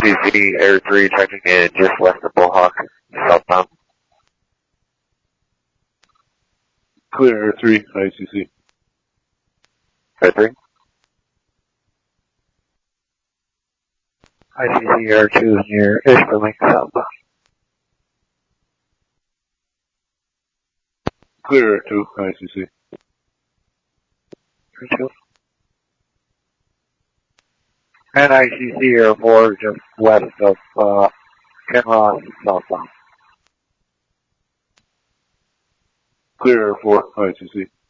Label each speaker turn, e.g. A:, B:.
A: ICC Air 3 checking in just west of Bullhawk, southbound.
B: Clear Air 3, ICC.
A: Air 3. ICC Air 2 near Ishpeming, southbound.
B: Clear Air 2, ICC.
A: Air 2. And ICC Air 4 just west of Kinross, southbound.
B: Clear Air 4, ICC.